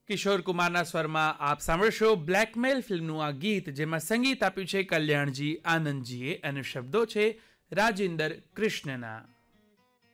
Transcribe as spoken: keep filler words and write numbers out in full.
કિશોર કુમારના સ્વરમાં આપ સાંભળશો બ્લેકમેલ ફિલ્મનું આ ગીત, જેમાં સંગીત આપ્યું છે કલ્યાણજી આનંદજીએ અને શબ્દો છે રાજેન્દર કૃષ્ણના.